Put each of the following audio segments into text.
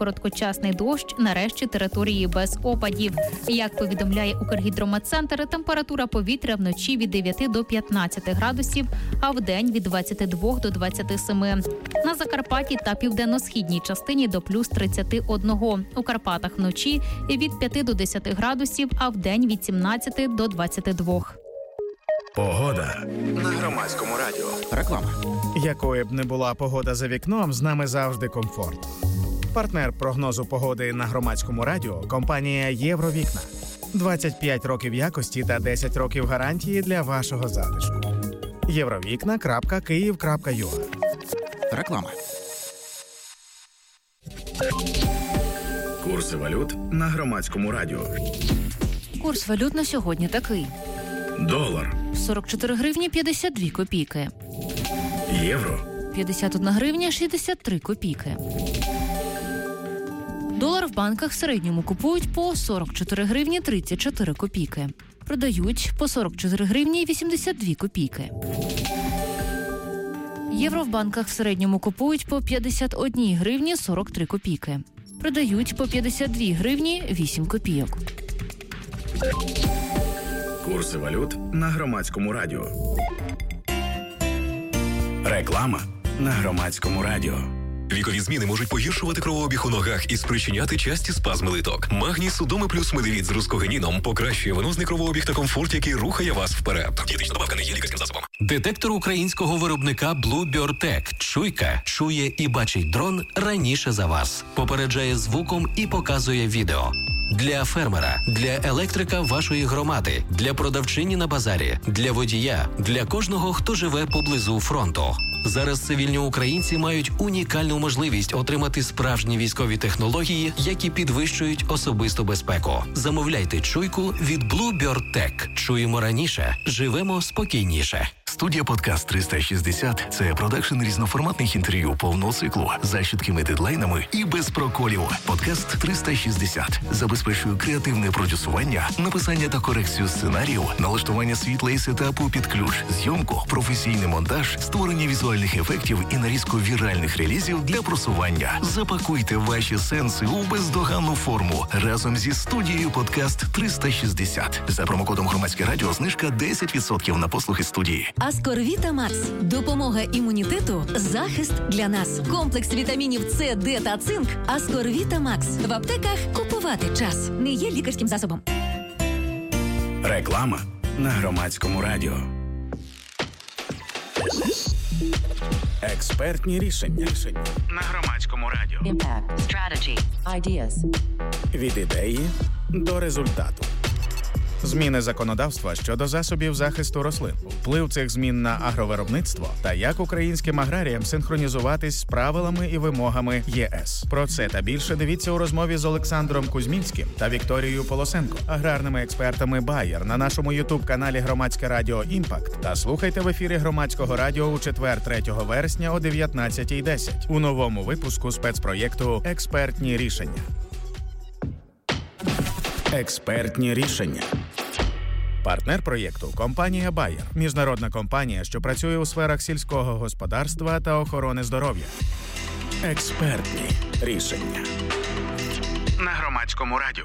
короткочасний дощ, нарешті території без опадів. Як повідомляє Укргідрометцентр, температура повітря вночі від 9 до 15 градусів, а вдень від 22 до 27. На Закарпатті та південно-східній частині до плюс 31. У Карпатах вночі від 5 до 10 градусів, а вдень від 17 до 22. Погода на Громадському радіо. Реклама. Якою б не була погода за вікном, з нами завжди комфорт. Партнер прогнозу погоди на Громадському радіо – компанія «Євровікна». 25 років якості та 10 років гарантії для вашого затишку. Євровікна.Київ.ua. Реклама. Курси валют на Громадському радіо. Курс валют на сьогодні такий. Долар. 44 гривні 52 копійки. Євро. 51 гривня 63 копійки. Долар в банках в середньому купують по 44 гривні 34 копійки. Продають по 44 гривні 82 копійки. Євро в банках в середньому купують по 51 гривні 43 копійки. Продають по 52 гривні 8 копійок. Курси валют на Громадському радіо. Реклама на Громадському радіо. Вікові зміни можуть погіршувати кровообіг у ногах і спричиняти часті спазми литок. Магній Судоми плюс Медевіт з рускогенીном покращує венозний кровообіг та комфорт, який рухає вас вперед. Дієтична добавка не є лікарським засобом. Детектор українського виробника Blue Tech. Чуйка чує і бачить дрон раніше за вас. Попереджає звуком і показує відео. Для фермера, для електрика вашої громади, для продавчині на базарі, для водія, для кожного, хто живе поблизу фронту. Зараз цивільні українці мають унікальну можливість отримати справжні військові технології, які підвищують особисту безпеку. Замовляйте чуйку від Blue Tech. Чуємо раніше, живемо спокійніше. Студія «Подкаст 360» – це продакшн різноформатних інтерв'ю повного циклу за чіткими дедлайнами і без проколів. «Подкаст 360» забезпечує креативне продюсування, написання та корекцію сценаріїв, налаштування світла і сетапу під ключ, зйомку, професійний монтаж, створення візуальних ефектів і нарізку віральних релізів для просування. Запакуйте ваші сенси у бездоганну форму разом зі студією «Подкаст 360». За промокодом «Громадське радіо» знижка 10% на послуги студії. Аскорвіта Макс. Допомога імунітету, захист для нас. Комплекс вітамінів С, Д та цинк. Аскорвіта Макс. В аптеках купувати час. Не є лікарським засобом. Реклама на Громадському радіо. Експертні рішення на Громадському радіо. Impact, strategy, ideas. Від ідеї до результату. Зміни законодавства щодо засобів захисту рослин, вплив цих змін на агровиробництво та як українським аграріям синхронізуватись з правилами і вимогами ЄС. Про це та більше дивіться у розмові з Олександром Кузьмінським та Вікторією Полосенко, аграрними експертами Bayer на нашому ютуб-каналі Громадське радіо «Імпакт» та слухайте в ефірі Громадського радіо у четвер 3 вересня о 19:10 у новому випуску спецпроєкту «Експертні рішення». Експертні рішення. Партнер проєкту – компанія Bayer. Міжнародна компанія, що працює у сферах сільського господарства та охорони здоров'я. Експертні рішення. На Громадському радіо.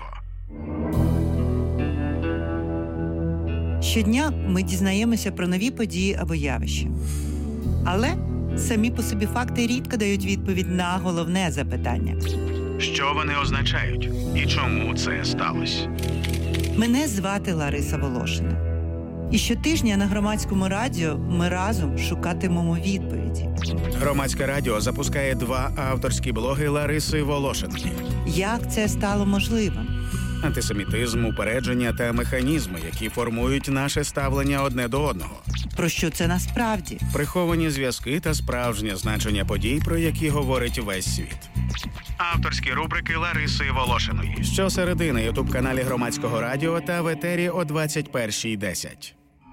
Щодня ми дізнаємося про нові події або явища. Але самі по собі факти рідко дають відповідь на головне запитання. Що вони означають і чому це сталося? Мене звати Лариса Волошина. І щотижня на Громадському радіо ми разом шукатимемо відповіді. Громадське радіо запускає 2 авторські блоги Лариси Волошиної. Як це стало можливим? Антисемітизм, упередження та механізми, які формують наше ставлення одне до одного. Про що це насправді? Приховані зв'язки та справжнє значення подій, про які говорить весь світ. Авторські рубрики Лариси Волошиної. Щосереди на ютуб-каналі Громадського радіо та в етері о 21:10.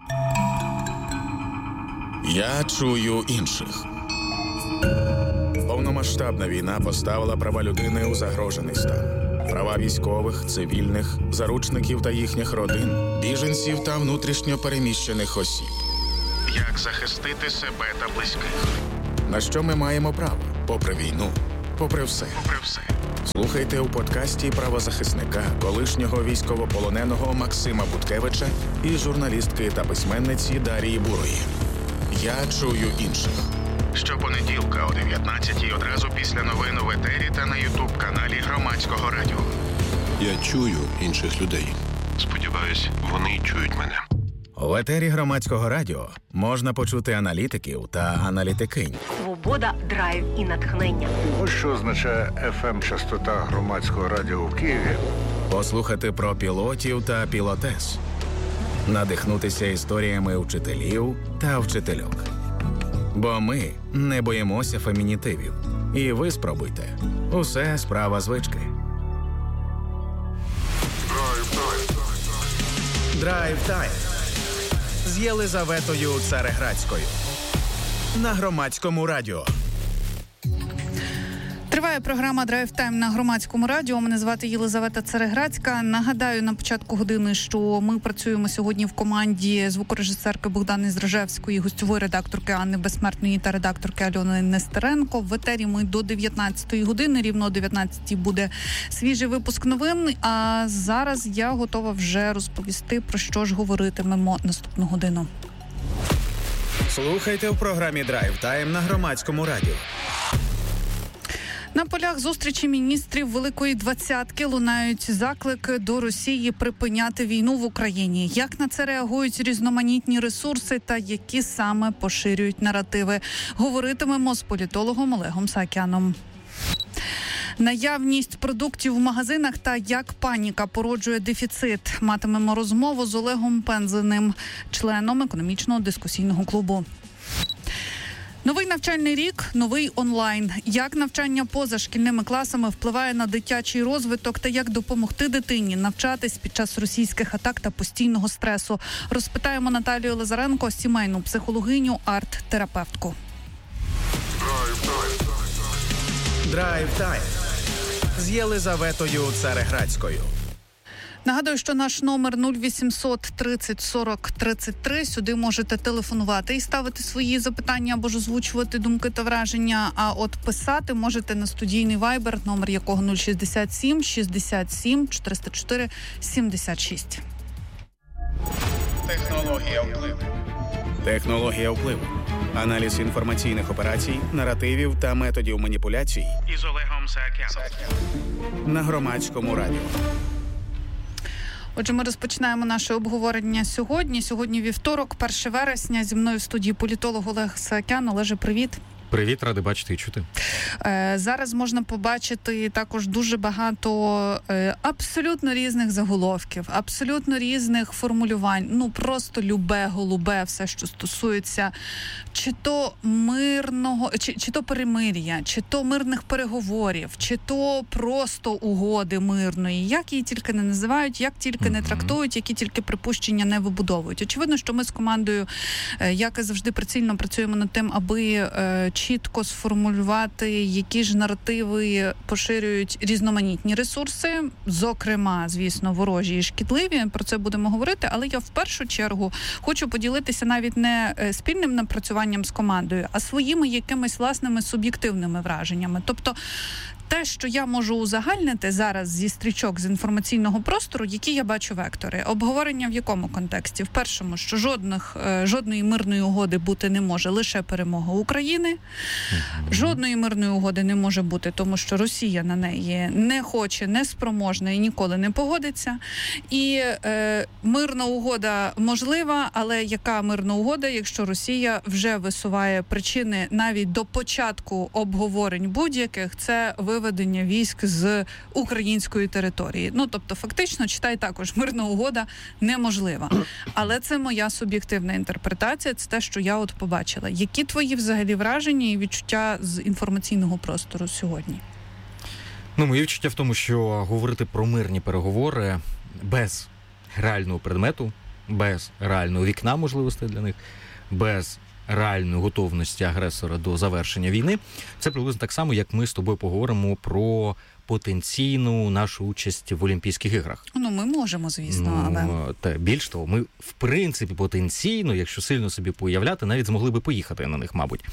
Я чую інших. Повномасштабна війна поставила права людини у загрожений стан. Права військових, цивільних, заручників та їхніх родин, біженців та внутрішньо переміщених осіб. Як захистити себе та близьких? На що ми маємо право? Попри війну, попри все. Слухайте у подкасті правозахисника, колишнього військовополоненого Максима Буткевича і журналістки та письменниці Дарії Бурої. «Я чую інших». Щопонеділка о 19-й одразу після новин в етері та на ютуб-каналі Громадського радіо. Я чую інших людей. Сподіваюсь, вони чують мене. В етері Громадського радіо можна почути аналітиків та аналітикинь. Свобода, драйв і натхнення. Ось що означає FM-частота Громадського радіо в Києві. Послухати про пілотів та пілотес. Надихнутися історіями вчителів та вчительок. Бо ми не боїмося фемінітивів. І ви спробуйте. Усе справа звички. Драйв-тайм з Єлизаветою Цареградською на Громадському радіо. Триває програма «Драйв Тайм» на Громадському радіо. Мене звати Єлизавета Цареградська. Нагадаю на початку години, що ми працюємо сьогодні в команді звукорежисерки Богдани Зражевської, гостьової редакторки Анни Безсмертної та редакторки Альони Нестеренко. В етері ми до 19-ї години. Рівно о 19-й буде свіжий випуск новин. А зараз я готова вже розповісти, про що ж говоритимемо наступну годину. Слухайте в програмі «Драйв Тайм» на Громадському радіо. На полях зустрічі міністрів Великої Двадцятки лунають заклики до Росії припиняти війну в Україні. Як на це реагують різноманітні ресурси та які саме поширюють наративи? Говоритимемо з політологом Олегом Саакяном. Наявність продуктів в магазинах та як паніка породжує дефіцит. Матимемо розмову з Олегом Пензеним, членом економічного дискусійного клубу. Новий навчальний рік, новий онлайн. Як навчання поза шкільними класами впливає на дитячий розвиток та як допомогти дитині навчатись під час російських атак та постійного стресу? Розпитаємо Наталію Лазаренко, сімейну психологиню, арт-терапевтку. Драйв-тайм з Єлизаветою Цареградською. Нагадую, що наш номер 0800 30 40 33. Сюди можете телефонувати і ставити свої запитання або ж озвучувати думки та враження. А от писати можете на студійний вайбер, номер якого 067 67 404 76. Технологія впливу. Технологія впливу. Аналіз інформаційних операцій, наративів та методів маніпуляцій із Олегом Саакяном на Громадському радіо. Отже, ми розпочинаємо наше обговорення сьогодні. Сьогодні вівторок, 1 вересня. Зі мною в студії політолог Олег Саакян. Олеже, привіт. Привіт, радий бачити і чути. Зараз можна побачити також дуже багато абсолютно різних заголовків, абсолютно різних формулювань. Ну, просто любе-голубе все, що стосується чи то мирного, чи то перемир'я, чи то мирних переговорів, чи то просто угоди мирної. Як її тільки не називають, як тільки не трактують, які тільки припущення не вибудовують. Очевидно, що ми з командою, як і завжди, прицільно працюємо над тим, аби чітко сформулювати, які ж наративи поширюють різноманітні ресурси, зокрема, звісно, ворожі і шкідливі. Про це будемо говорити, але я в першу чергу хочу поділитися навіть не спільним напрацюванням з командою, а своїми якимись власними суб'єктивними враженнями. Тобто те, що я можу узагальнити зараз зі стрічок з інформаційного простору, які я бачу вектори. Обговорення в якому контексті? В першому, що жодної мирної угоди бути не може, лише перемога України. Жодної мирної угоди не може бути, тому що Росія на неї не хоче, не спроможна і ніколи не погодиться. І мирна угода можлива, але яка мирна угода, якщо Росія вже висуває причини навіть до початку обговорень будь-яких, це виведення військ з української території. Ну, тобто, фактично, читай також, мирна угода неможлива. Але це моя суб'єктивна інтерпретація, це те, що я от побачила. Які твої взагалі враження і відчуття з інформаційного простору сьогодні? Ну, мої відчуття в тому, що говорити про мирні переговори без реального предмету, без реального вікна можливостей для них, без реальної готовності агресора до завершення війни, це приблизно так само, як ми з тобою поговоримо про потенційну нашу участь в Олімпійських іграх. Ну, ми можемо, звісно, але... Більш того, ми, в принципі, потенційно, якщо сильно собі поуявляти, навіть змогли би поїхати на них, мабуть.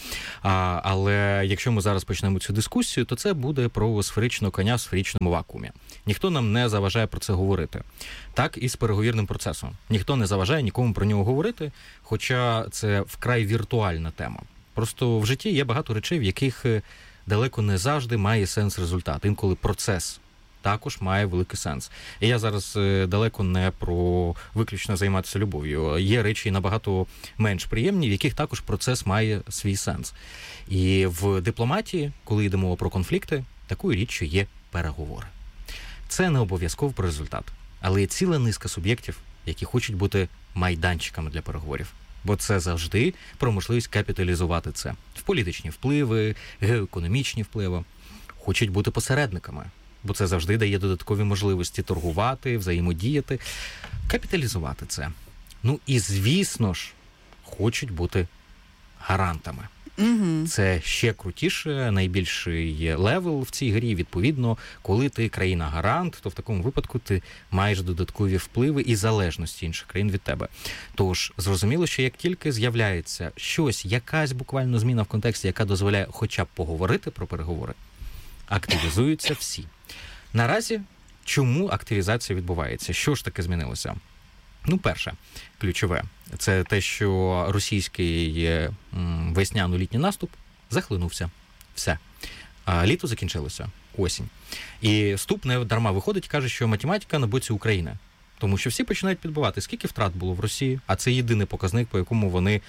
Але якщо ми зараз почнемо цю дискусію, то це буде про сферичного коня в сферичному вакуумі. Ніхто нам не заважає про це говорити. Так і з переговірним процесом. Ніхто не заважає нікому про нього говорити, хоча це вкрай віртуальна тема. Просто в житті є багато речей, в яких далеко не завжди має сенс результат. Інколи процес також має великий сенс. І я зараз далеко не про виключно займатися любов'ю. Є речі набагато менш приємні, в яких також процес має свій сенс. І в дипломатії, коли йде мова про конфлікти, такою річчю є переговори. Це не обов'язково про результат, але є ціла низка суб'єктів, які хочуть бути майданчиками для переговорів. Бо це завжди про можливість капіталізувати це. В політичні впливи, геоекономічні впливи. Хочуть бути посередниками, бо це завжди дає додаткові можливості торгувати, взаємодіяти, капіталізувати це. Ну і, звісно ж, хочуть бути гарантами. Угу. Це ще крутіше, найбільший левел в цій грі. Відповідно, коли ти країна-гарант, то в такому випадку ти маєш додаткові впливи і залежності інших країн від тебе. Тож, зрозуміло, що як тільки з'являється щось, якась буквально зміна в контексті, яка дозволяє хоча б поговорити про переговори, активізуються всі. Наразі, чому активізація відбувається? Що ж таке змінилося? Ну, перше, ключове, це те, що російський весняно-літній наступ захлинувся. Все. Літо закінчилося. Осінь. І Ступ не дарма виходить і каже, що математика на боці України. Тому що всі починають підбивати, скільки втрат було в Росії, а це єдиний показник, по якому вони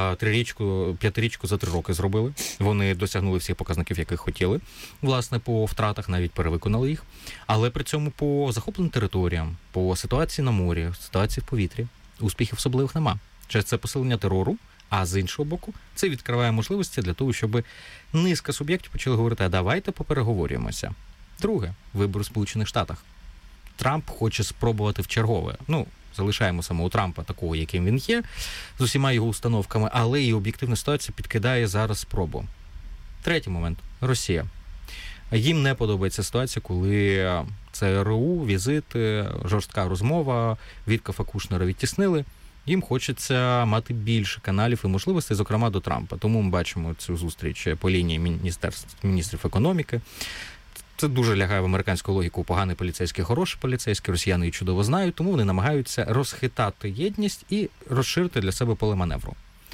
п'ятирічку за 3 роки зробили. Вони досягнули всіх показників, яких хотіли, власне, по втратах, навіть перевиконали їх. Але при цьому по захопленим територіям, по ситуації на морі, ситуації в повітрі, успіхів особливих нема. Через це посилення терору, а з іншого боку, це відкриває можливості для того, щоб низка суб'єктів почали говорити, а давайте попереговорюємося. Друге, вибори в Сполучених Штатах. Трамп хоче спробувати вчергове. Ну, залишаємо самого Трампа такого, яким він є, з усіма його установками, але і об'єктивна ситуація підкидає зараз спробу. Третій момент. Росія. Їм не подобається ситуація, коли ЦРУ, візит, жорстка розмова, Віткофа Кушнера відтіснили. Їм хочеться мати більше каналів і можливостей, зокрема до Трампа. Тому ми бачимо цю зустріч по лінії міністрів економіки. Це дуже лягає в американську логіку. Поганий поліцейський, хороший поліцейський, росіяни її чудово знають, тому вони намагаються розхитати єдність і розширити для себе поле маневру.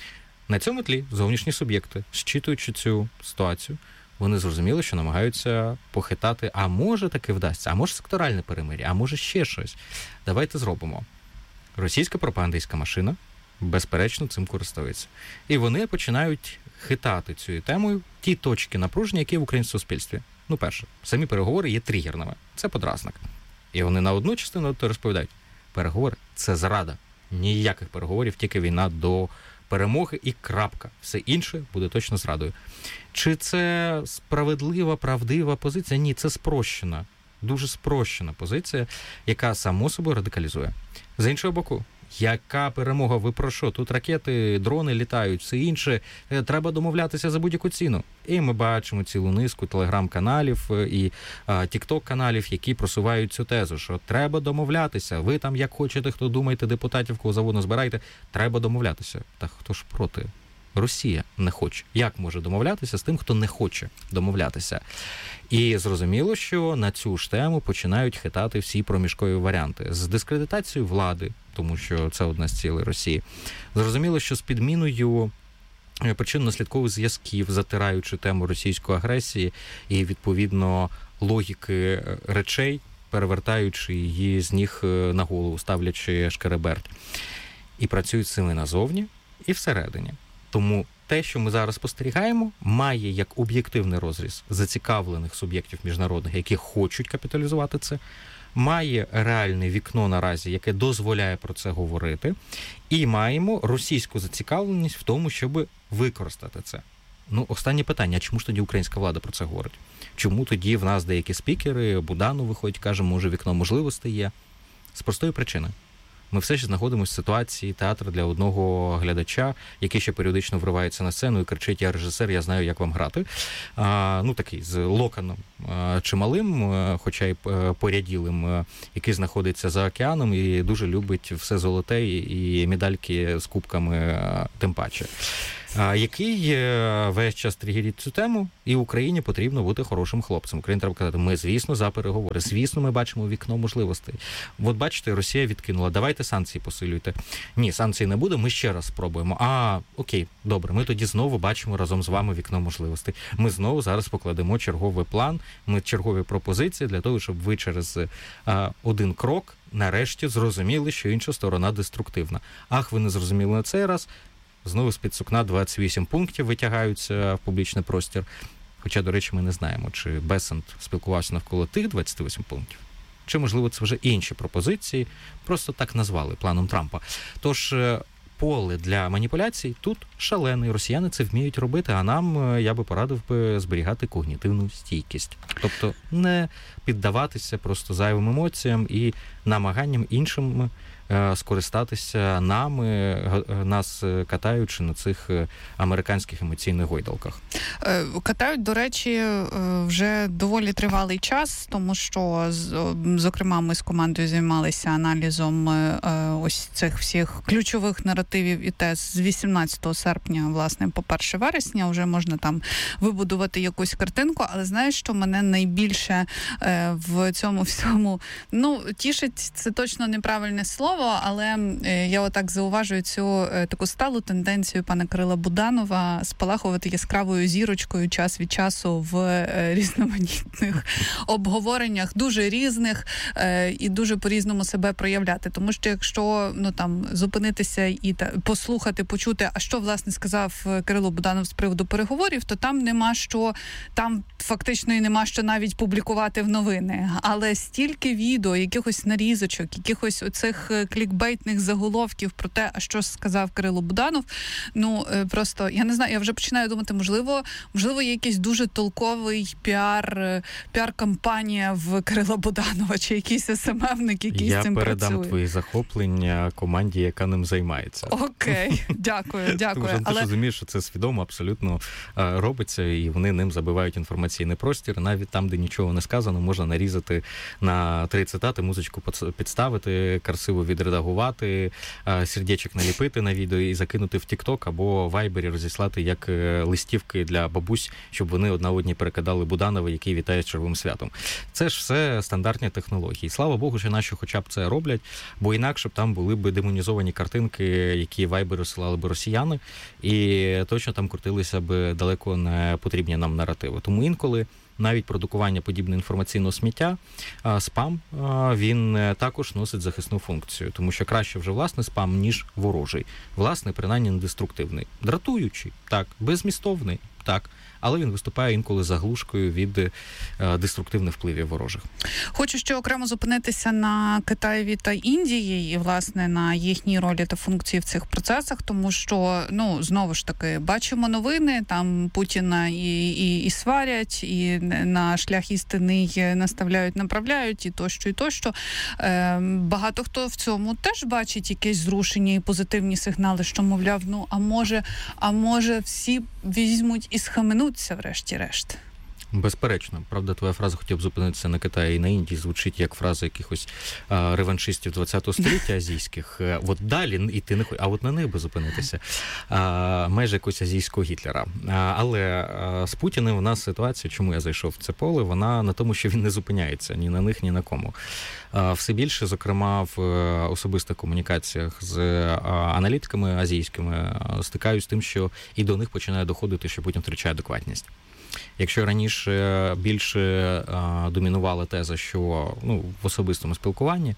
На цьому тлі зовнішні суб'єкти, зчитуючи цю ситуацію, вони зрозуміли, що намагаються похитати, а може таки вдасться, а може секторальне перемир'я, а може ще щось. Давайте зробимо. Російська пропагандистська машина, безперечно, цим користується. І вони починають хитати цією темою ті точки напруження, які в українському суспільстві. Ну, перше, самі переговори є тригерними. Це подразник. І вони на одну частину розповідають. Переговори – це зрада. Ніяких переговорів, тільки війна до перемоги і крапка. Все інше буде точно зрадою. Чи це справедлива, правдива позиція? Ні, це спрощена. Дуже спрощена позиція, яка само собою радикалізує. З іншого боку, яка перемога? Ви про що? Тут ракети, дрони літають, все інше. Треба домовлятися за будь-яку ціну. І ми бачимо цілу низку телеграм-каналів і тікток-каналів, які просувають цю тезу, що треба домовлятися. Ви там як хочете, хто думаєте, депутатів, кого завгодно збираєте, треба домовлятися. Та хто ж проти? Росія не хоче. Як може домовлятися з тим, хто не хоче домовлятися? І зрозуміло, що на цю ж тему починають хитати всі проміжкові варіанти. З дискредитацією влади, тому що це одна з цілей Росії. Зрозуміло, що з підміною причинно-наслідкових зв'язків, затираючи тему російської агресії і, відповідно, логіки речей, перевертаючи її з ніг на голову, ставлячи шкереберть. І працюють сили назовні і всередині. Тому те, що ми зараз спостерігаємо, має як об'єктивний розріз зацікавлених суб'єктів міжнародних, які хочуть капіталізувати це, має реальне вікно наразі, яке дозволяє про це говорити, і маємо російську зацікавленість в тому, щоб використати це. Ну, останнє питання, а чому ж тоді українська влада про це говорить? Чому тоді в нас деякі спікери, Буданов виходить, каже, може вікно можливостей є? З простої причини. ми все ще знаходимося в ситуації театру для одного глядача, який ще періодично вривається на сцену і кричить: я режисер, я знаю, як вам грати. Такий з локоном чималим, хоча й поряділим, який знаходиться за океаном і дуже любить все золоте і медальки з кубками тим паче. Який весь час тригерить цю тему, і Україні потрібно бути хорошим хлопцем. Україні треба казати: ми, звісно, за переговори, звісно, ми бачимо вікно можливостей. От бачите, Росія відкинула, давайте санкції посилюйте. Ні, санкцій не буде, ми ще раз спробуємо. Окей, добре, ми тоді знову бачимо разом з вами вікно можливостей. Ми знову зараз покладемо черговий план, чергові пропозиції для того, щоб ви через один крок нарешті зрозуміли, що інша сторона деструктивна. Ви не зрозуміли на цей раз, знову з-під сукна 28 пунктів витягаються в публічний простір. Хоча, до речі, ми не знаємо, чи Бесент спілкувався навколо тих 28 пунктів, чи, можливо, це вже інші пропозиції, просто так назвали планом Трампа. Тож, поле для маніпуляцій тут шалене, росіяни це вміють робити, а нам, я би порадив зберігати когнітивну стійкість. Тобто не піддаватися просто зайвим емоціям і намаганням іншим скористатися нас катаючи на цих американських емоційних гойдалках. Катають, до речі, вже доволі тривалий час, тому що, зокрема, ми з командою займалися аналізом ось цих всіх ключових наративів і тез з 18 серпня, власне, по 1 вересня. Вже можна там вибудувати якусь картинку, але знаєш, що мене найбільше в цьому всьому, тішить, це точно неправильне слово, але я отак зауважую цю таку сталу тенденцію пана Кирила Буданова спалахувати яскравою зірочкою час від часу в різноманітних обговореннях, дуже різних, і дуже по-різному себе проявляти. Тому що якщо зупинитися і послухати, почути, а що, власне, сказав Кирило Буданов з приводу переговорів, то там фактично і нема що навіть публікувати в новини. Але стільки відео, якихось нарізочок, якихось оцих клікбейтних заголовків про те, а що сказав Кирило Буданов, просто, я не знаю, я вже починаю думати, можливо, є якийсь дуже толковий піар-кампанія в Кирила Буданова, чи якийсь СММник, який з цим працює. Я передам твої захоплення команді, яка ним займається. Окей, дякую. Ти вже розумієш, що це свідомо абсолютно робиться, і вони ним забивають інформаційний простір. Навіть там, де нічого не сказано, можна нарізати на 3 цитати, музичку підставити, красиво відредагувати, сердечок наліпити на відео і закинути в TikTok або Viber, розіслати як листівки для бабусь, щоб вони одна одній перекидали Буданова, який вітає з червоним святом. Це ж все стандартні технології. Слава Богу, що наші хоча б це роблять, бо інакше б там були б демонізовані картинки, які Viber розсилали б росіяни, і точно там крутилися б далеко не потрібні нам наративи. Тому інколи навіть продукування подібного інформаційного сміття, спам, він також носить захисну функцію, тому що краще вже власний спам, ніж ворожий. Власний, принаймні, не деструктивний. Дратуючий, так, беззмістовний, так, але він виступає інколи заглушкою від деструктивних впливів ворожих. Хочу ще окремо зупинитися на Китаєві та Індії і, власне, на їхній ролі та функції в цих процесах, тому що, знову ж таки, бачимо новини, там Путіна і сварять, і на шлях істини наставляють, направляють, і тощо. Багато хто в цьому теж бачить якесь зрушення і позитивні сигнали, що, мовляв, а може всі візьмуть і схаменуться врешті-решт. Безперечно. Правда, твоя фраза, хотів б зупинитися на Китаї і на Індії, звучить як фраза якихось реваншистів 20-го століття азійських. От далі іти не а от на них би зупинитися. Майже якогось азійського Гітлера. Але з Путіним у нас ситуація, чому я зайшов в це поле, вона на тому, що він не зупиняється ні на них, ні на кому. Все більше, зокрема, в особистих комунікаціях з аналітиками азійськими стикаюсь з тим, що і до них починає доходити, що Путін втрачає адекватність. Якщо раніше більше домінувала теза, що в особистому спілкуванні,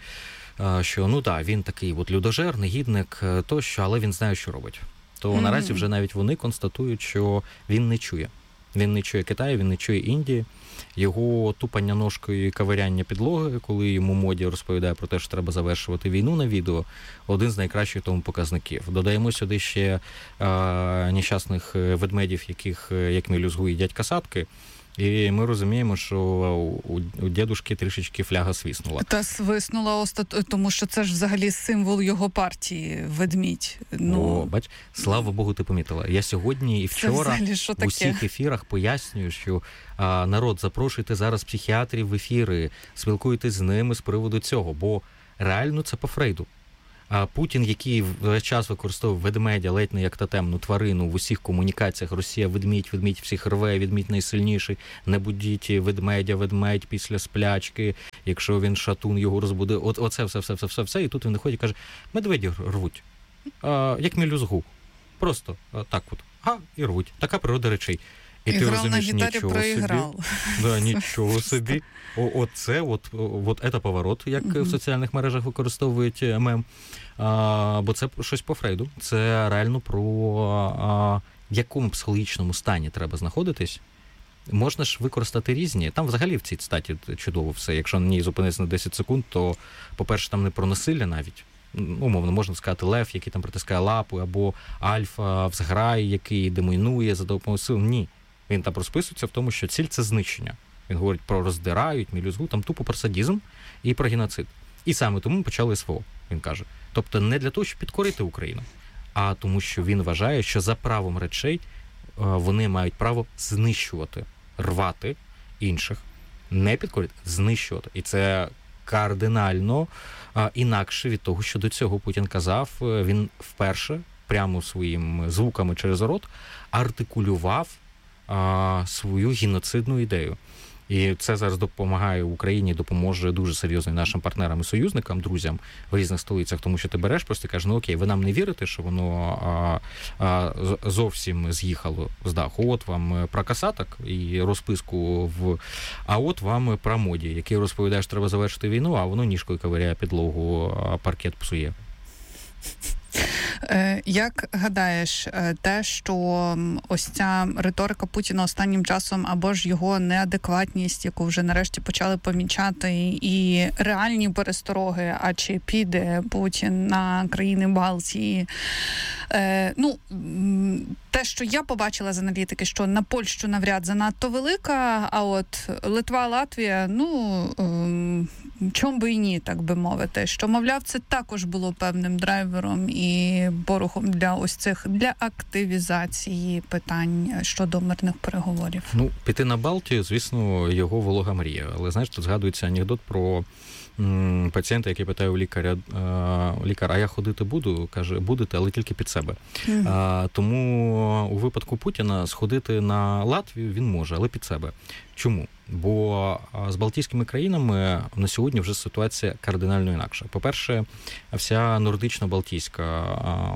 що він такий людожер, негідник тощо, але він знає, що робить. То наразі вже навіть вони констатують, що він не чує. Він не чує Китаю, він не чує Індії. Його тупання ножкою і кавиряння підлоги, коли йому Моді розповідає про те, що треба завершувати війну на відео, один з найкращих тому показників. Додаємо сюди ще нещасних ведмедів, яких, як мій люзгу, їдять касатки. І ми розуміємо, що у дідушки трішечки фляга свиснула. Та свиснула, тому що це ж взагалі символ його партії, ведмідь. О, бач, слава Богу, ти помітила. Я сьогодні і вчора в усіх ефірах пояснюю, що народ, запрошуйте зараз психіатрів в ефіри, спілкуйтесь з ними з приводу цього, бо реально це по Фрейду. А Путін, який весь час використовує ведмедя ледь не як тотемну тварину в усіх комунікаціях, Росія ведмідь, ведмідь всіх рве, ведмідь найсильніший, не будіть ведмедя, ведмедь після сплячки, якщо він шатун, його розбуде. Оце все. І тут він виходить і каже, медведі рвуть, як мілюзгу. Просто так от, і рвуть. Така природа речей. І ти розумієш, нічого собі. Да, нічого собі. Оце, от це поворот, як в соціальних мережах використовують мем. Бо це щось по Фрейду. Це реально про в якому психологічному стані треба знаходитись. Можна ж використати різні. Там взагалі в цій статі чудово все. Якщо на ній зупинитися на 10 секунд, то, по-перше, там не про насилля навіть. Умовно, можна сказати, лев, який там притискає лапу, або альфа в зграї, який демонує за допомогою сил. Ні. Він там розписується в тому, що ціль – це знищення. Він говорить про роздирають, мілюзгу, там тупо про садізм і про геноцид. І саме тому почали СВО, він каже. Тобто не для того, щоб підкорити Україну, а тому, що він вважає, що за правом речей вони мають право знищувати, рвати інших, не підкорити, знищувати. І це кардинально інакше від того, що до цього Путін казав. Він вперше, прямо своїми звуками через рот, артикулював свою геноцидну ідею. І це зараз допомагає Україні, допоможе дуже серйозно нашим партнерам і союзникам, друзям в різних столицях, тому що ти береш просто і кажеш, ну окей, ви нам не вірите, що воно зовсім з'їхало з даху. От вам про касаток і розписку а от вам про моді, який розповідає, що треба завершити війну, а воно ніжкою ковиряє підлогу, паркет псує. Як гадаєш, те, що ось ця риторика Путіна останнім часом, або ж його неадекватність, яку вже нарешті почали помічати, і реальні перестороги, а чи піде Путін на країни Балтії, те, що я побачила з аналітики, що на Польщу навряд занадто велика, а от Литва, Латвія, чом би і ні, так би мовити, що, мовляв, це також було певним драйвером і порухом для активізації питань щодо мирних переговорів. Піти на Балтію, звісно, його волога мрія. Але, знаєш, тут згадується анекдот про пацієнта, який питає у лікаря, а я ходити буду? Каже, будете, але тільки під себе. Тому у випадку Путіна сходити на Латвію він може, але під себе. Чому? Бо з Балтійськими країнами на сьогодні вже ситуація кардинально інакша. По-перше, вся нордично-балтійська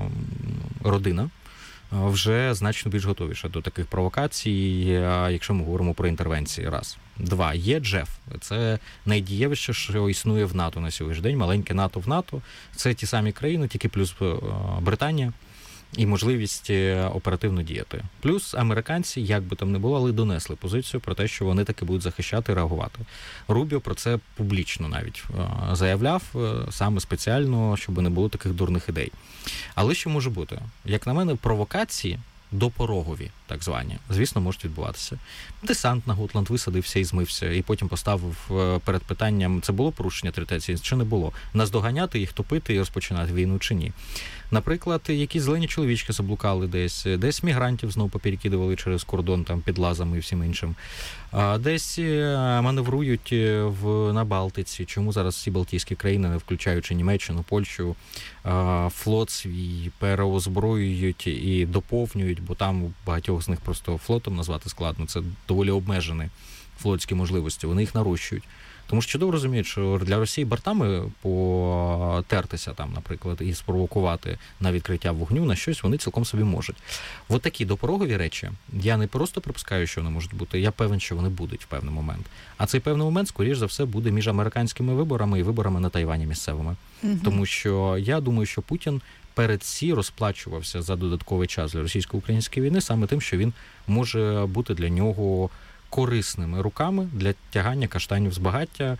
родина вже значно більш готовіша до таких провокацій, якщо ми говоримо про інтервенції. Раз. Два. Є Джеф. Це найдієвіше, що існує в НАТО на сьогоднішній день. Маленьке НАТО в НАТО. Це ті самі країни, тільки плюс Британія. І можливість оперативно діяти. Плюс американці, як би там не було, але донесли позицію про те, що вони таки будуть захищати і реагувати. Рубіо про це публічно навіть заявляв, саме спеціально, щоб не було таких дурних ідей. Але що може бути? Як на мене, провокації допорогові, так звані, звісно, можуть відбуватися. Десант на Готланд висадився і змився, і потім поставив перед питанням, це було порушення території, чи не було. Наздоганяти їх, топити і розпочинати війну, чи ні. Наприклад, якісь зелені чоловічки заблукали десь мігрантів знову поперекидували через кордон там під Лазами і всім іншим. Десь маневрують на Балтиці. Чому зараз всі балтійські країни, не включаючи Німеччину, Польщу, флот свій переозброюють і доповнюють, бо там багатьох з них просто флотом назвати складно. Це доволі обмежені флотські можливості. Вони їх нарощують. Тому що чудово розуміють, що для Росії бортами потертися там, наприклад, і спровокувати на відкриття вогню на щось вони цілком собі можуть. От такі допорогові речі, я не просто припускаю, що вони можуть бути, я певен, що вони будуть в певний момент. А цей певний момент, скоріш за все, буде між американськими виборами і виборами на Тайвані місцевими. Тому що я думаю, що Путін перед ці розплачувався за додатковий час для російсько-української війни саме тим, що він може бути для нього корисними руками для тягання каштанів з багаття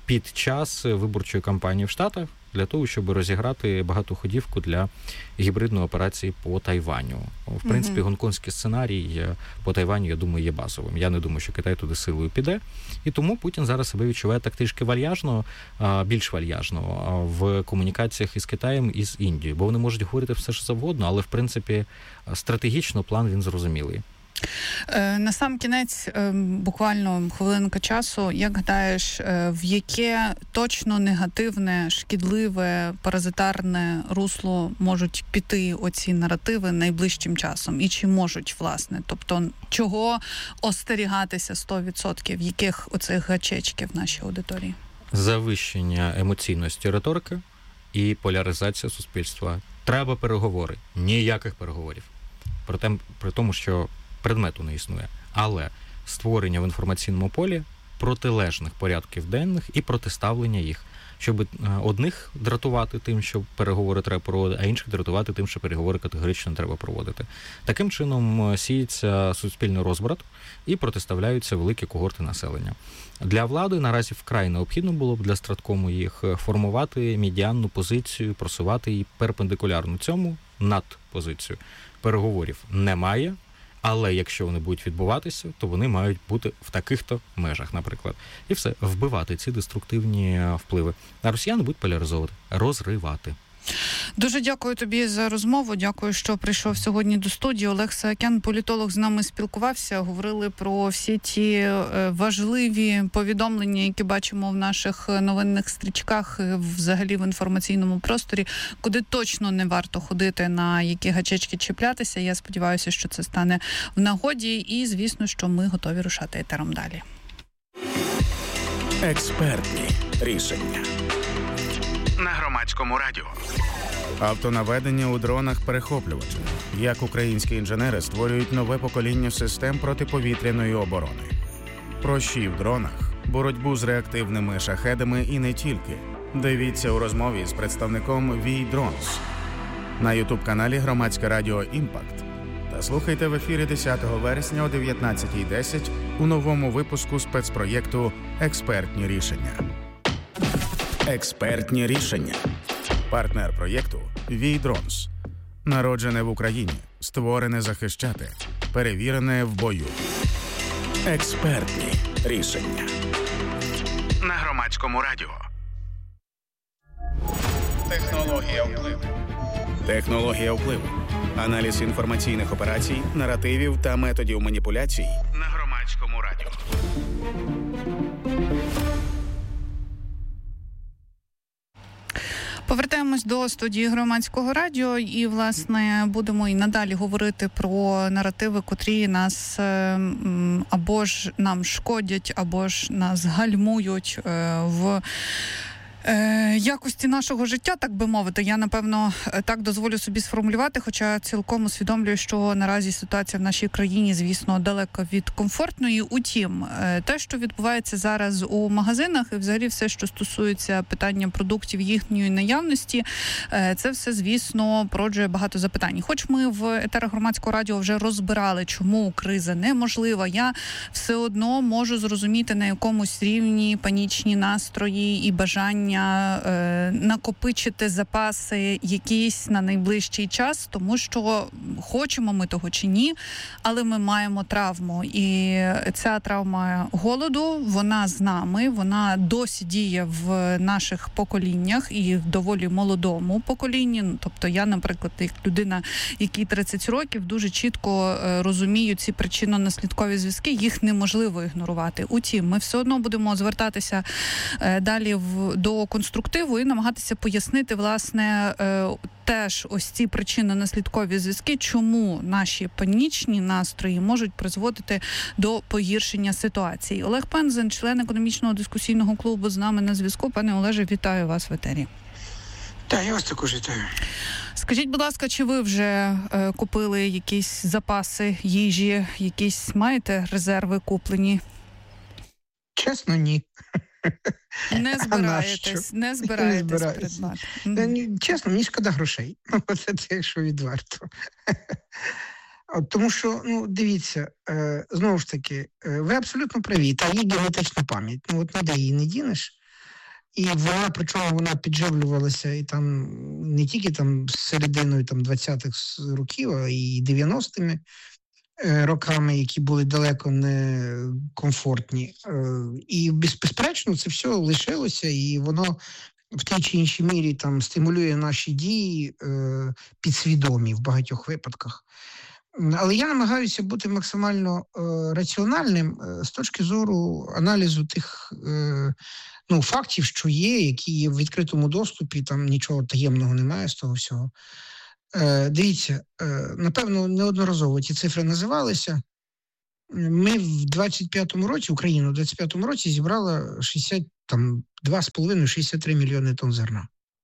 під час виборчої кампанії в Штатах для того, щоб розіграти багатоходівку для гібридної операції по Тайваню. В принципі, гонконгський сценарій по Тайваню, я думаю, є базовим. Я не думаю, що Китай туди силою піде. І тому Путін зараз себе відчуває так трішки вальяжно, більш вальяжно в комунікаціях із Китаєм і з Індією. Бо вони можуть говорити все що завгодно, але, в принципі, стратегічно план він зрозумілий. На сам кінець, буквально хвилинка часу, як гадаєш, в яке точно негативне, шкідливе, паразитарне русло можуть піти оці наративи найближчим часом? І чи можуть, власне? Тобто, чого остерігатися 100%? Яких оцих гачечків в нашій аудиторії? Завищення емоційності риторики і поляризація суспільства. Треба переговори. Ніяких переговорів. При тому, що предмету не існує. Але створення в інформаційному полі протилежних порядків денних і протиставлення їх, щоб одних дратувати тим, що переговори треба проводити, а інших дратувати тим, що переговори категорично не треба проводити. Таким чином сіється суспільний розбрат і протиставляються великі когорти населення. Для влади наразі вкрай необхідно було б для страткому їх формувати медіанну позицію, просувати її перпендикулярно цьому надпозицію. Переговорів немає, але якщо вони будуть відбуватися, то вони мають бути в таких-то межах, наприклад. І все, вбивати ці деструктивні впливи. А росіяни будуть поляризовувати, розривати. Дуже дякую тобі за розмову. Дякую, що прийшов сьогодні до студії. Олег Саакян, політолог, з нами спілкувався. Говорили про всі ті важливі повідомлення, які бачимо в наших новинних стрічках, взагалі в інформаційному просторі, куди точно не варто ходити, на які гачечки чіплятися. Я сподіваюся, що це стане в нагоді. І, звісно, що ми готові рушати етером далі. Експертні рішення. На Громадському радіо. Автонаведення у дронах-перехоплювачах. Як українські інженери створюють нове покоління систем протиповітряної оборони. Про ЩІ в дронах, боротьбу з реактивними шахедами і не тільки. Дивіться у розмові з представником VI Drones на YouTube-каналі Громадське радіо «Імпакт». Та слухайте в ефірі 10 вересня о 19:10 у новому випуску спецпроєкту «Експертні рішення». Експертні рішення. Партнер проєкту VI Drones. Народжене в Україні. Створене захищати. Перевірене в бою. Експертні рішення. На Громадському радіо. Технологія впливу. Технологія впливу. Аналіз інформаційних операцій, наративів та методів маніпуляцій на Громадському радіо. Повертаємось до студії Громадського радіо і, власне, будемо і надалі говорити про наративи, котрі нас або ж нам шкодять, або ж нас гальмують в якості нашого життя, так би мовити. Я, напевно, так дозволю собі сформулювати, хоча цілком усвідомлюю, що наразі ситуація в нашій країні, звісно, далеко від комфортної. Утім, те, що відбувається зараз у магазинах, і взагалі все, що стосується питання продуктів, їхньої наявності, це все, звісно, породжує багато запитань. Хоч ми в етерах Громадського радіо вже розбирали, чому криза неможлива, я все одно можу зрозуміти на якомусь рівні панічні настрої і бажання накопичити запаси якісь на найближчий час, тому що хочемо ми того чи ні, але ми маємо травму. І ця травма голоду, вона з нами, вона досі діє в наших поколіннях і в доволі молодому поколінні. Тобто я, наприклад, як людина, якій 30 років, дуже чітко розумію ці причинно-наслідкові зв'язки, їх неможливо ігнорувати. Утім, ми все одно будемо звертатися далі до конструктиву і намагатися пояснити, власне, теж ось ці причинно-наслідкові зв'язки, чому наші панічні настрої можуть призводити до погіршення ситуації. Олег Пензен, член економічного дискусійного клубу, з нами на зв'язку. Пане Олеже, вітаю вас в етері. Так, я вас також вітаю. Скажіть, будь ласка, чи ви вже купили якісь запаси їжі, якісь маєте резерви куплені? Чесно, ні. Не збираєтесь придбати. Чесно, мені шкода грошей. Це якщо відверто. Тому що, дивіться, знову ж таки, ви абсолютно праві. Та є генетична пам'ять. Ніде її не дінеш. І вона підживлювалася і там не тільки там з серединою 20-х років, а і 90-ми роками, які були далеко не комфортні. І безперечно це все лишилося, і воно в тій чи іншій мірі там стимулює наші дії підсвідомі в багатьох випадках. Але я намагаюся бути максимально раціональним з точки зору аналізу тих фактів, що є, які є в відкритому доступі, там нічого таємного немає з того всього. Дивіться, напевно, неодноразово ці цифри називалися. Ми в 25-му році, Україна в 25-му році зібрала 2,5-63 мільйони тонн зерна.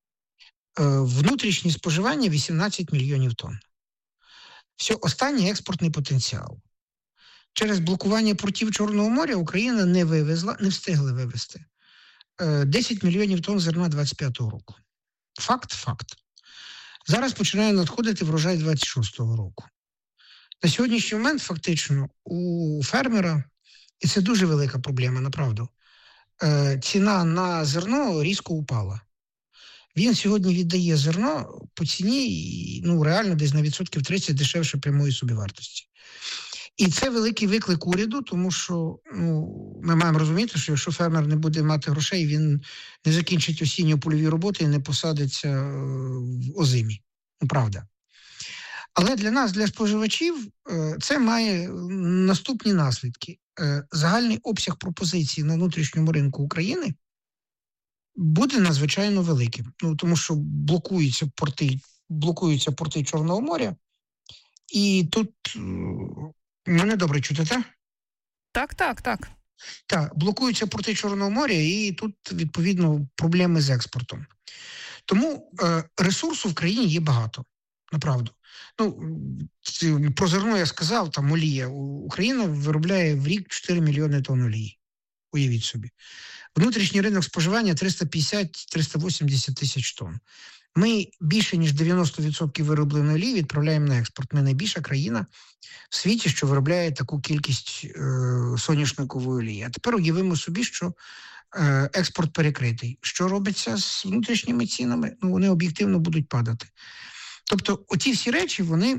Внутрішнє споживання 18 мільйонів тонн. Все, останній експортний потенціал. Через блокування портів Чорного моря Україна не встигла вивезти 10 мільйонів тонн зерна 25-го року. Факт. Зараз починає надходити врожай 26-го року. На сьогоднішній момент фактично у фермера, і це дуже велика проблема, направду, ціна на зерно різко упала. Він сьогодні віддає зерно по ціні, реально десь на 30% дешевше прямої собівартості. І це великий виклик уряду, тому що ми маємо розуміти, що якщо фермер не буде мати грошей, він не закінчить осінньо-польові роботи і не посадиться в озимі. Правда. Але для нас, для споживачів, це має наступні наслідки. Загальний обсяг пропозицій на внутрішньому ринку України буде надзвичайно великим. Тому що блокуються порти Чорного моря. І тут мене добре чути, так? Так. Так, блокуються порти Чорного моря, і тут, відповідно, проблеми з експортом. Тому ресурсу в країні є багато, направду. Про зерно я сказав, там олія. Україна виробляє в рік 4 мільйони тонн олії. Уявіть собі. Внутрішній ринок споживання 350-380 тисяч тонн. Ми більше, ніж 90% виробленої олії відправляємо на експорт. Ми найбільша країна в світі, що виробляє таку кількість соняшникової олії. А тепер уявимо собі, що експорт перекритий. Що робиться з внутрішніми цінами? Вони об'єктивно будуть падати. Тобто оці всі речі, вони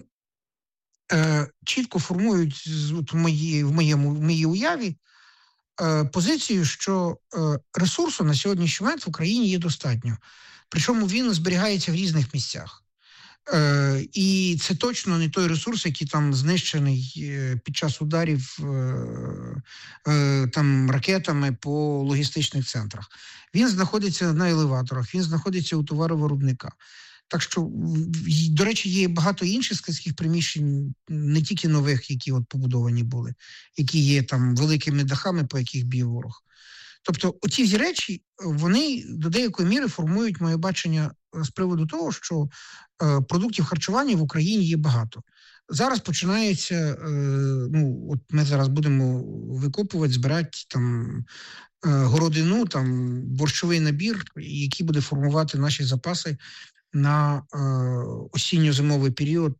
чітко формують в моїй уяві позицію, що ресурсу на сьогоднішній момент в Україні є достатньо. Причому він зберігається в різних місцях. І це точно не той ресурс, який там знищений під час ударів ракетами по логістичних центрах. Він знаходиться на елеваторах, він знаходиться у товаровиробника. Так що, до речі, є багато інших складських приміщень, не тільки нових, які побудовані були, які є там великими дахами, по яких б'є ворог. Тобто оці всі речі, вони до деякої міри формують моє бачення з приводу того, що продуктів харчування в Україні є багато. Зараз починається, ми зараз будемо викопувати, збирати городину, борщовий набір, який буде формувати наші запаси на осінньо-зимовий період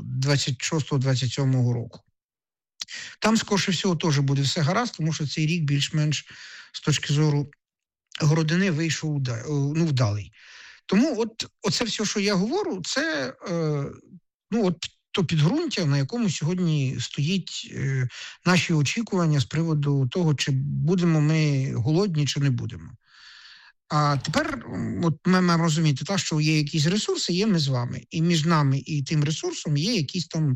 26-27 року. Там, скоріше всього, теж буде все гаразд, тому що цей рік більш-менш з точки зору городини вийшов вдалий. Тому оце все, що я говорю, це то підґрунтя, на якому сьогодні стоїть наші очікування з приводу того, чи будемо ми голодні, чи не будемо. А тепер ми маємо розуміти, що є якісь ресурси, є ми з вами. І між нами і тим ресурсом є якісь там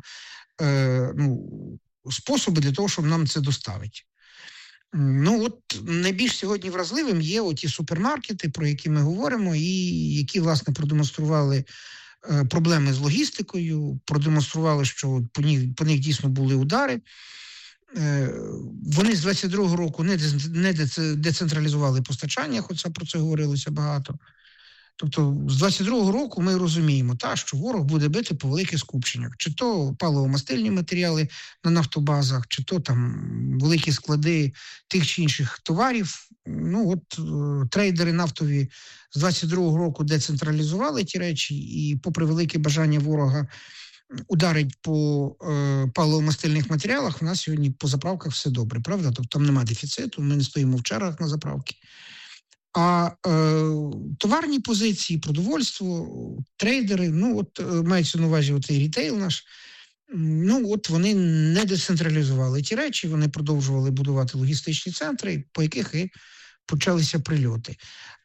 способи для того, щоб нам це доставити. Найбільш сьогодні вразливим є оті супермаркети, про які ми говоримо, і які, власне, продемонстрували проблеми з логістикою, продемонстрували, що по них дійсно були удари. Вони з 22-го року не децентралізували постачання, хоча про це говорилося багато. Тобто з 22-го року ми розуміємо, що ворог буде бити по великих скупченнях. Чи то паливо-мастильні матеріали на нафтобазах, чи то великі склади тих чи інших товарів. Трейдери нафтові з 22-го року децентралізували ті речі, і попри велике бажання ворога ударить по паливо-мастильних матеріалах, у нас сьогодні по заправках все добре, правда? Тобто там немає дефіциту, ми не стоїмо в чергах на заправки. А товарні позиції, продовольство, трейдери, мається на увазі отий рітейл наш, вони не децентралізували ті речі, вони продовжували будувати логістичні центри, по яких і почалися прильоти.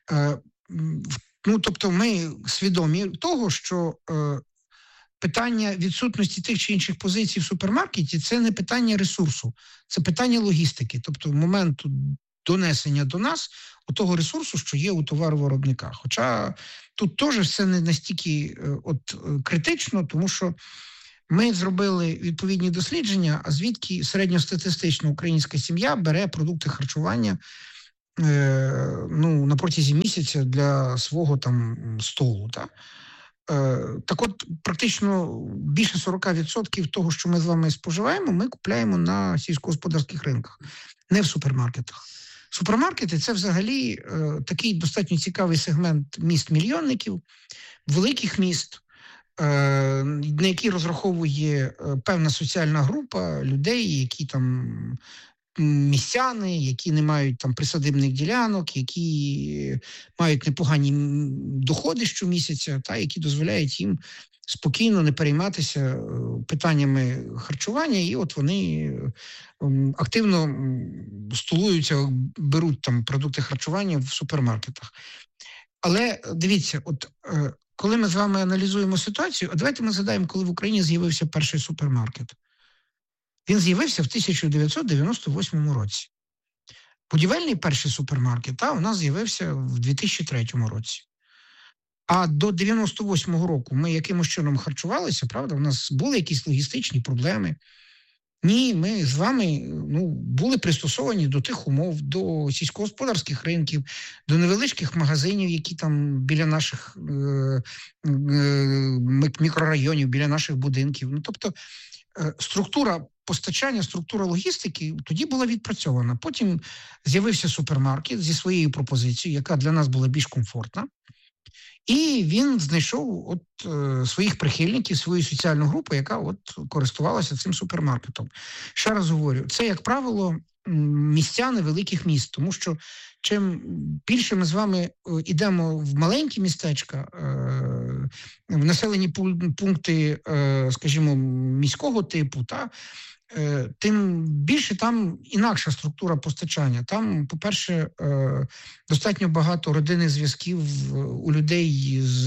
Тобто ми свідомі того, що питання відсутності тих чи інших позицій в супермаркеті – це не питання ресурсу, це питання логістики, тобто моменту донесення до нас того ресурсу, що є у товаровиробниках. Хоча тут теж все не настільки критично, тому що ми зробили відповідні дослідження, а звідки середньостатистична українська сім'я бере продукти харчування на протязі місяця для свого столу. Так от, практично більше 40% того, що ми з вами споживаємо, ми купляємо на сільськогосподарських ринках, не в супермаркетах. Супермаркети – це взагалі такий достатньо цікавий сегмент міст-мільйонників, великих міст, на які розраховує певна соціальна група людей, які містяни, які не мають присадибних ділянок, які мають непогані доходи щомісяця, які дозволяють їм спокійно не перейматися питаннями харчування, і вони активно столуються, беруть продукти харчування в супермаркетах. Але дивіться, коли ми з вами аналізуємо ситуацію, давайте ми згадаємо, коли в Україні з'явився перший супермаркет. Він з'явився в 1998 році. Будівельний перший супермаркет у нас з'явився в 2003 році. А до 98-го року ми якимось чином харчувалися, правда? У нас були якісь логістичні проблеми. Ні, ми з вами були пристосовані до тих умов, до сільськогосподарських ринків, до невеличких магазинів, які біля наших мікрорайонів, біля наших будинків. Тобто структура постачання, структура логістики тоді була відпрацьована. Потім з'явився супермаркет зі своєю пропозицією, яка для нас була більш комфортна. І він знайшов своїх прихильників, свою соціальну групу, яка користувалася цим супермаркетом. Ще раз говорю, це, як правило, містяни великих міст, тому що чим більше ми з вами йдемо в маленькі містечка, в населені пункти, скажімо, міського типу, тим більше там інакша структура постачання. Там, по-перше, достатньо багато родинних зв'язків у людей з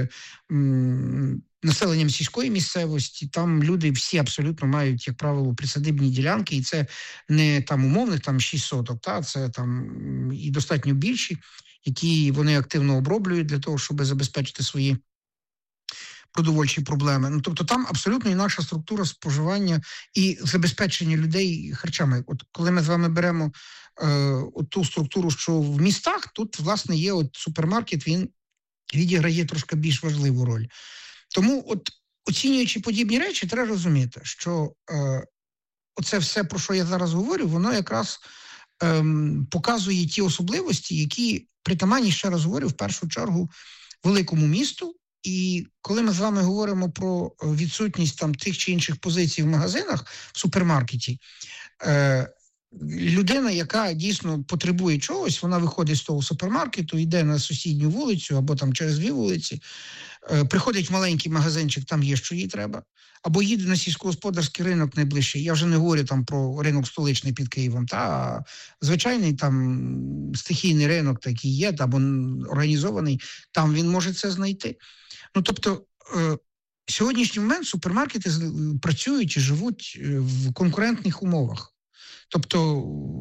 населенням сільської місцевості. Там люди всі абсолютно мають, як правило, присадибні ділянки, і це не умовних 6 соток, це і достатньо більші, які вони активно оброблюють для того, щоб забезпечити свої продовольчі проблеми. Тобто там абсолютно інакша структура споживання і забезпечення людей харчами. Коли ми з вами беремо ту структуру, що в містах, тут, власне, є супермаркет, він відіграє трошки більш важливу роль. Тому, оцінюючи подібні речі, треба розуміти, що оце все, про що я зараз говорю, воно якраз показує ті особливості, які притаманні, ще раз говорю, в першу чергу великому місту. І коли ми з вами говоримо про відсутність тих чи інших позицій в магазинах, в супермаркеті, людина, яка дійсно потребує чогось, вона виходить з того супермаркету, йде на сусідню вулицю або через 2 вулиці, приходить в маленький магазинчик, там є, що їй треба, або їде на сільськогосподарський ринок найближчий. Я вже не говорю про ринок столичний під Києвом, а звичайний стихійний ринок такий є, або організований, там він може це знайти. Тобто, в сьогоднішній момент супермаркети працюють і живуть в конкурентних умовах. Тобто,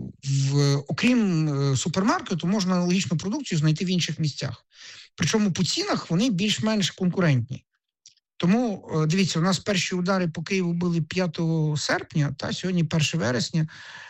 окрім супермаркету, можна аналогічну продукцію знайти в інших місцях. Причому по цінах вони більш-менш конкурентні. Тому, дивіться, у нас перші удари по Києву були 5 серпня, сьогодні 1 вересня.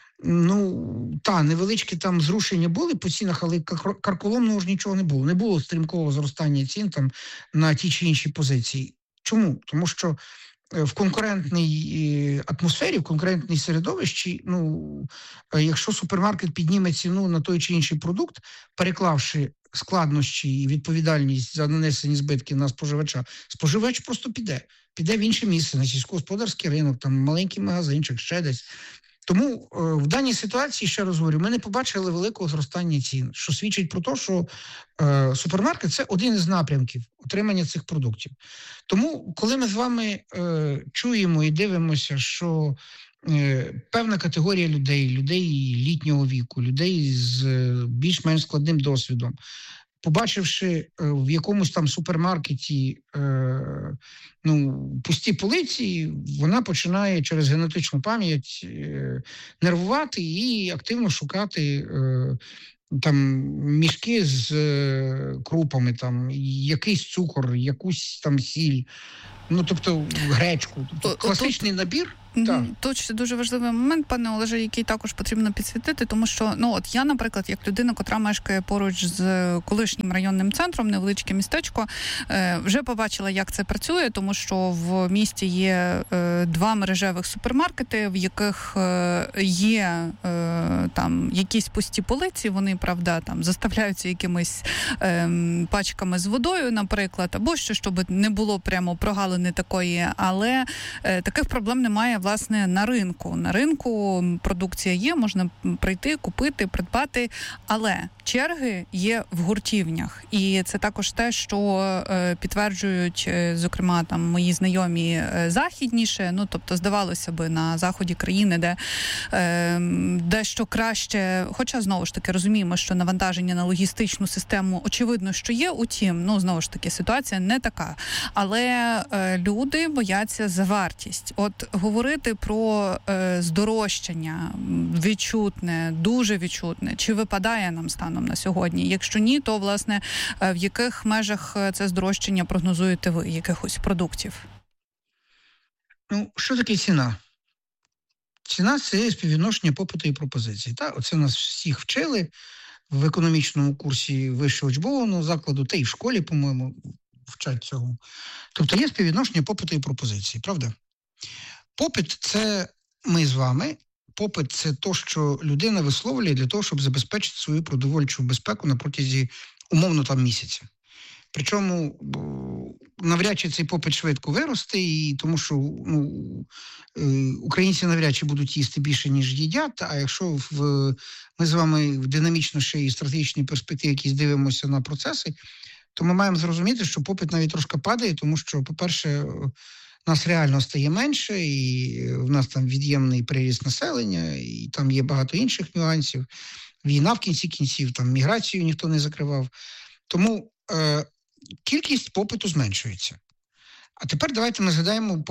Невеличкі зрушення були по цінах, але карколомного ж нічого не було. Не було стрімкого зростання цін на ті чи інші позиції. Чому? Тому що в конкурентній атмосфері, в конкурентній середовищі, якщо супермаркет підніме ціну на той чи інший продукт, переклавши складнощі і відповідальність за нанесені збитки на споживача, споживач просто піде в інше місце, на сільськогосподарський ринок, маленький магазинчик, ще десь. Тому в даній ситуації, ще раз говорю, ми не побачили великого зростання цін, що свідчить про те, що супермаркет – це один із напрямків отримання цих продуктів. Тому, коли ми з вами чуємо і дивимося, що певна категорія людей літнього віку, людей з більш-менш складним досвідом, побачивши в якомусь там супермаркеті пусті полиці, вона починає через генетичну пам'ять нервувати і активно шукати там мішки з крупами, там якийсь цукор, якусь там сіль, тобто гречку, тобто класичний набір. Точно, дуже важливий момент, пане Олеже, який також потрібно підсвітити, тому що, я, наприклад, як людина, котра мешкає поруч з колишнім районним центром, невеличке містечко, вже побачила, як це працює, тому що в місті є 2 мережевих супермаркети, в яких є там якісь пусті полиці, вони, правда, там заставляються якимись пачками з водою, наприклад, або щоб не було прямо прогалини такої, але таких проблем немає, власне, на ринку. На ринку продукція є, можна прийти, купити, придбати, але черги є в гуртівнях. І це також те, що підтверджують, зокрема, там мої знайомі західніше, тобто, здавалося би, на заході країни, де дещо краще, хоча, знову ж таки, розуміємо, що навантаження на логістичну систему, очевидно, що є, утім, знову ж таки, ситуація не така. Але люди бояться за вартість. От говорити про здорожчання відчутне, дуже відчутне, чи випадає нам станом на сьогодні? Якщо ні, то, власне, в яких межах це здорожчання прогнозуєте ви, якихось продуктів? Що таке ціна? Ціна – це співвідношення попиту і пропозиції. Оце нас всіх вчили в економічному курсі вищого учбового закладу, та й в школі, по-моєму, вчать цього. Тобто є співвідношення попиту і пропозиції, правда? Попит – це ми з вами. Попит – це те, що людина висловлює для того, щоб забезпечити свою продовольчу безпеку на протязі, умовно, там місяця. Причому навряд чи цей попит швидко виросте, і тому що українці навряд чи будуть їсти більше, ніж їдять, а якщо ми з вами в динамічно ще і стратегічній перспективі якісь дивимося на процеси, то ми маємо зрозуміти, що попит навіть трошки падає, тому що, по-перше, нас реально стає менше, і в нас там від'ємний приріст населення, і там є багато інших нюансів. Війна в кінці кінців, там міграцію ніхто не закривав. Тому кількість попиту зменшується. А тепер давайте ми згадаємо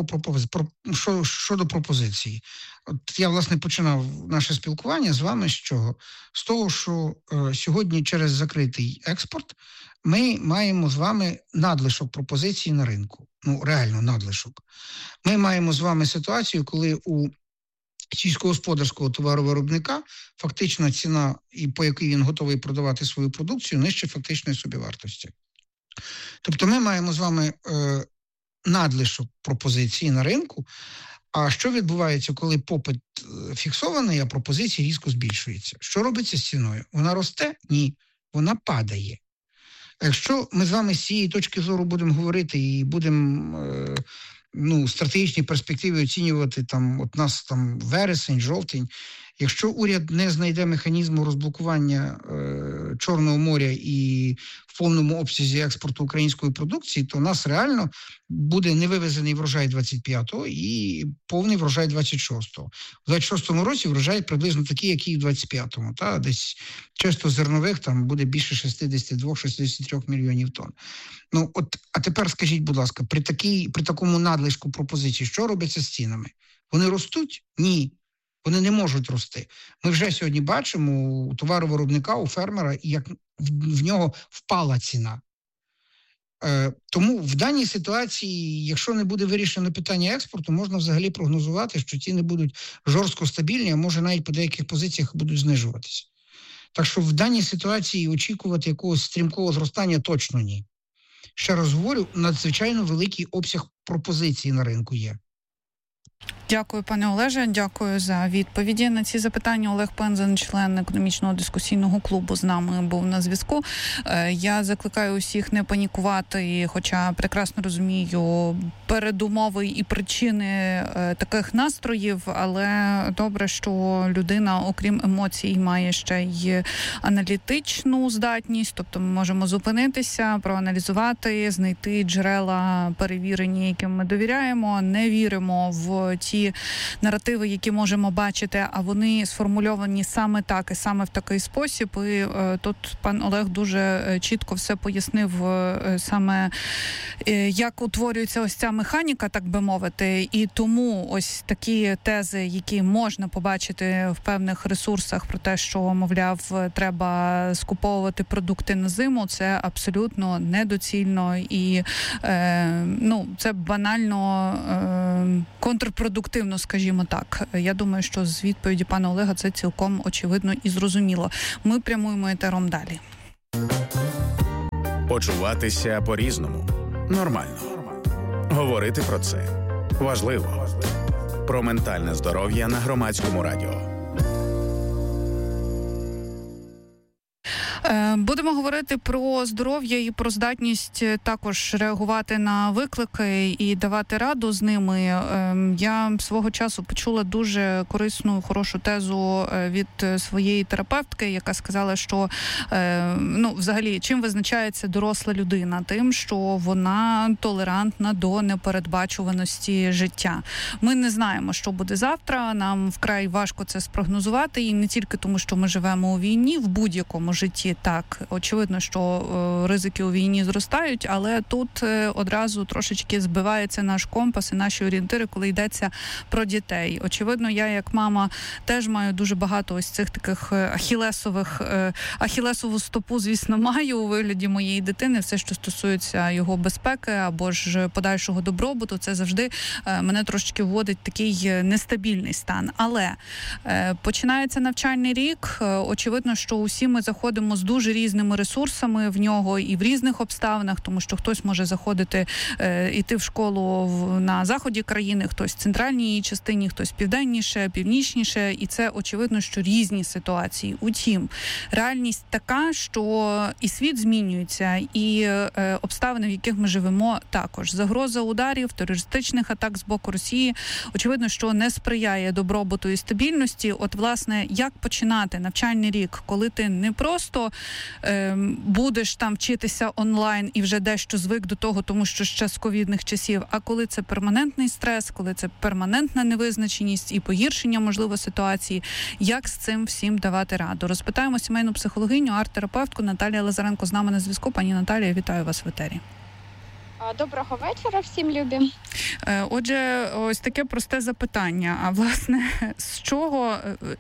щодо пропозиції. От я, власне, починав наше спілкування з вами з чого? З того, що сьогодні через закритий експорт ми маємо з вами надлишок пропозицій на ринку. Реально надлишок. Ми маємо з вами ситуацію, коли у сільськогосподарського товаровиробника фактична ціна, по якій він готовий продавати свою продукцію, нижче фактичної собівартості. Тобто ми маємо з вами надлишок пропозиції на ринку. А що відбувається, коли попит фіксований, а пропозиція різко збільшується? Що робиться з ціною? Вона росте? Ні. Вона падає. Якщо ми з вами з цієї точки зору будемо говорити і будемо стратегічні перспективи оцінювати, от нас там вересень, жовтень, якщо уряд не знайде механізму розблокування Чорного моря і в повному обсязі експорту української продукції, то у нас реально буде невивезений врожай 25-го і повний врожай 26-го. У 26-му році врожай приблизно такий, який в 25-му. Десь чисто зернових там буде більше 62-63 мільйонів тонн. А тепер скажіть, будь ласка, при такому надлишку пропозицій, що робиться з цінами? Вони ростуть? Ні. Вони не можуть рости. Ми вже сьогодні бачимо у товаровиробника, у фермера, як в нього впала ціна. Тому в даній ситуації, якщо не буде вирішено питання експорту, можна взагалі прогнозувати, що ціни будуть жорстко стабільні, а може навіть по деяких позиціях будуть знижуватися. Так що в даній ситуації очікувати якогось стрімкого зростання точно ні. Ще раз говорю, надзвичайно великий обсяг пропозицій на ринку є. Дякую, пане Олеже. Дякую за відповіді на ці запитання. Олег Пензен, член економічного дискусійного клубу, з нами був на зв'язку. Я закликаю усіх не панікувати, хоча прекрасно розумію передумови і причини таких настроїв, але добре, що людина, окрім емоцій, має ще й аналітичну здатність, тобто ми можемо зупинитися, проаналізувати, знайти джерела перевірені, яким ми довіряємо, не віримо в ті наративи, які можемо бачити, а вони сформульовані саме так і саме в такий спосіб. І тут пан Олег дуже чітко все пояснив саме, як утворюється ось ця механіка, так би мовити, і тому ось такі тези, які можна побачити в певних ресурсах про те, що, мовляв, треба скуповувати продукти на зиму, це абсолютно недоцільно і це банально контрпродуктивно, скажімо так. Я думаю, що з відповіді пана Олега це цілком очевидно і зрозуміло. Ми прямуємо етером далі. Почуватися по-різному. Нормально. Говорити про це. Важливо. Про ментальне здоров'я на Громадському радіо. Будемо говорити про здоров'я і про здатність також реагувати на виклики і давати раду з ними. Я свого часу почула дуже корисну, хорошу тезу від своєї терапевтки, яка сказала, що взагалі, чим визначається доросла людина? Тим, що вона толерантна до непередбачуваності життя. Ми не знаємо, що буде завтра, нам вкрай важко це спрогнозувати, і не тільки тому, що ми живемо у війні, в будь-якому житті. Так, очевидно, що ризики у війні зростають, але тут одразу трошечки збивається наш компас і наші орієнтири, коли йдеться про дітей. Очевидно, я як мама теж маю дуже багато ось цих таких ахілесову стопу, звісно, маю у вигляді моєї дитини. Все, що стосується його безпеки або ж подальшого добробуту, це завжди мене трошечки вводить в такий нестабільний стан. Але починається навчальний рік. Очевидно, що усі ми заходимо з дуже різними ресурсами в нього і в різних обставинах, тому що хтось може заходити, йти в школу на заході країни, хтось в центральній її частині, хтось південніше, північніше, і це очевидно, що різні ситуації. Утім, реальність така, що і світ змінюється, і обставини, в яких ми живемо, також. Загроза ударів, терористичних атак з боку Росії, очевидно, що не сприяє добробуту і стабільності. От, власне, як починати навчальний рік, коли ти не просто будеш там вчитися онлайн і вже дещо звик до того, тому що ще з ковідних часів, а коли це перманентний стрес, коли це перманентна невизначеність і погіршення, можливо, ситуації, як з цим всім давати раду? Розпитаємо сімейну психологиню, арт-терапевтку Наталія Лазаренко з нами на зв'язку. Пані Наталія, вітаю вас в етері. Доброго вечора всім, любі. Отже, ось таке просте запитання. А, власне, з чого,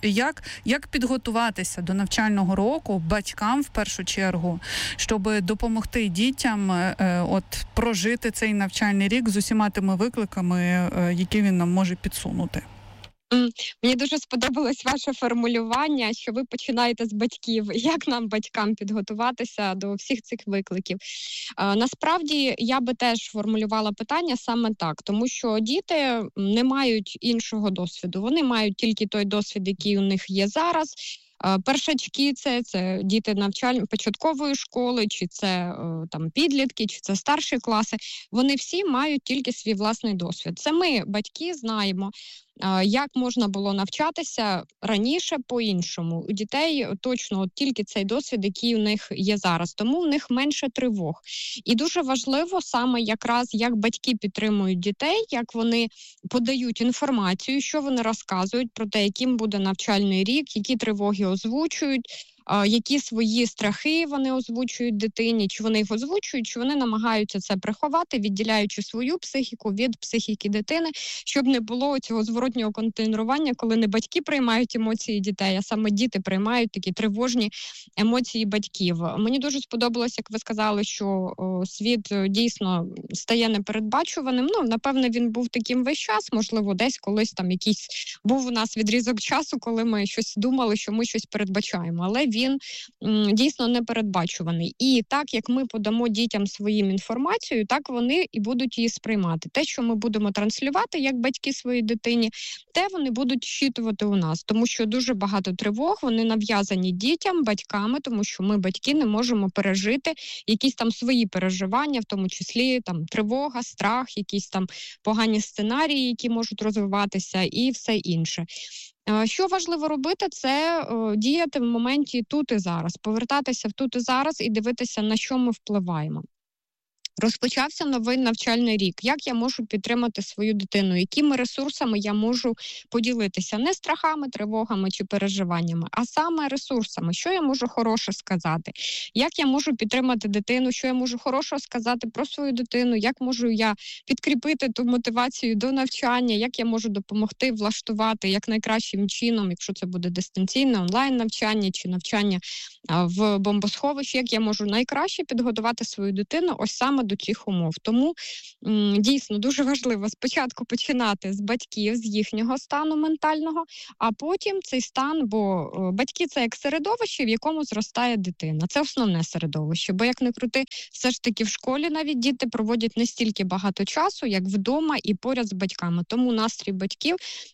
як підготуватися до навчального року батькам, в першу чергу, щоб допомогти дітям прожити цей навчальний рік з усіма тими викликами, які він нам може підсунути? Мені дуже сподобалось ваше формулювання, що ви починаєте з батьків. Як нам, батькам, підготуватися до всіх цих викликів? Насправді, я би теж формулювала питання саме так, тому що діти не мають іншого досвіду. Вони мають тільки той досвід, який у них є зараз. Першачки це діти початкової школи, чи це там підлітки, чи це старші класи. Вони всі мають тільки свій власний досвід. Це ми, батьки, знаємо, як можна було навчатися раніше по-іншому. У дітей точно тільки цей досвід, який у них є зараз. Тому в них менше тривог. І дуже важливо саме якраз, як батьки підтримують дітей, як вони подають інформацію, що вони розказують про те, яким буде навчальний рік, які тривоги озвучують, які свої страхи вони озвучують дитині, чи вони їх озвучують, чи вони намагаються це приховати, відділяючи свою психіку від психіки дитини, щоб не було цього зворотнього контейнерування, коли не батьки приймають емоції дітей, а саме діти приймають такі тривожні емоції батьків. Мені дуже сподобалось, як ви сказали, що світ дійсно стає непередбачуваним. Напевне, він був таким весь час, можливо, десь колись там якийсь був у нас відрізок часу, коли ми щось думали, що ми щось передбачаємо, але він він дійсно непередбачуваний. І так, як ми подамо дітям своїм інформацію, так вони і будуть її сприймати. Те, що ми будемо транслювати, як батьки своїй дитині, те вони будуть щитувати у нас. Тому що дуже багато тривог, вони нав'язані дітям, батьками, тому що ми, батьки, не можемо пережити якісь там свої переживання, в тому числі там тривога, страх, якісь там погані сценарії, які можуть розвиватися, і все інше. Що важливо робити, це діяти в моменті тут і зараз, повертатися в тут і зараз і дивитися, на що ми впливаємо. Розпочався новий навчальний рік. Як я можу підтримати свою дитину? Якими ресурсами я можу поділитися? Не страхами, тривогами чи переживаннями, а саме ресурсами. Що я можу хороше сказати? Як я можу підтримати дитину? Що я можу хорошого сказати про свою дитину? Як можу я підкріпити ту мотивацію до навчання? Як я можу допомогти влаштувати якнайкращим чином, якщо це буде дистанційне, онлайн-навчання чи навчання в бомбосховищі? Як я можу найкраще підготувати свою дитину ось саме до цих умов. Тому дійсно дуже важливо спочатку починати з батьків, з їхнього стану ментального, а потім цей стан, бо батьки – це як середовище, в якому зростає дитина. Це основне середовище, бо як не крути, все ж таки в школі навіть діти проводять не стільки багато часу, як вдома і поряд з батьками. Тому настрій батьків,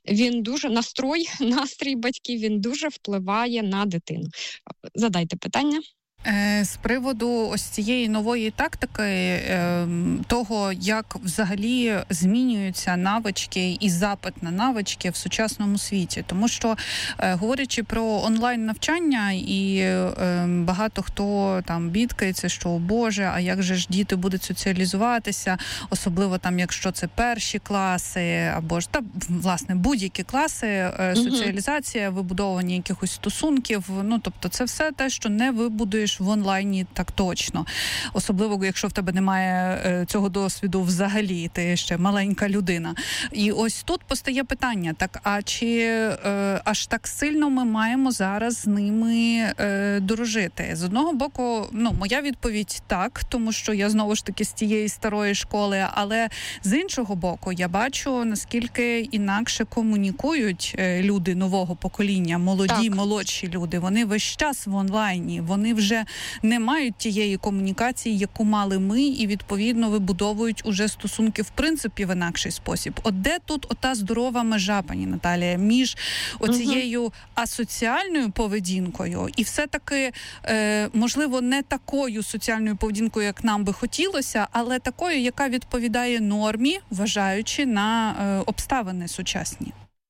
настрій батьків, він дуже впливає на дитину. Задайте питання. З приводу ось цієї нової тактики, того, як взагалі змінюються навички і запит на навички в сучасному світі. Тому що, говорячи про онлайн-навчання, і багато хто там бідкається, що, о Боже, а як же ж діти будуть соціалізуватися, особливо там, якщо це перші класи, або ж, власне, будь-які класи, соціалізація, вибудовування якихось стосунків, тобто це все те, що не вибудуєш в онлайні так точно. Особливо, якщо в тебе немає цього досвіду взагалі, ти ще маленька людина. І ось тут постає питання, так, а чи аж так сильно ми маємо зараз з ними дружити? З одного боку, моя відповідь так, тому що я знову ж таки з тієї старої школи, але з іншого боку, я бачу, наскільки інакше комунікують люди нового покоління, молоді, молодші люди. Вони весь час в онлайні, вони вже не мають тієї комунікації, яку мали ми, і, відповідно, вибудовують уже стосунки, в принципі, в інакший спосіб. От де тут ота здорова межа, пані Наталія, між оцією асоціальною поведінкою і все-таки, можливо, не такою соціальною поведінкою, як нам би хотілося, але такою, яка відповідає нормі, вважаючи на обставини сучасні?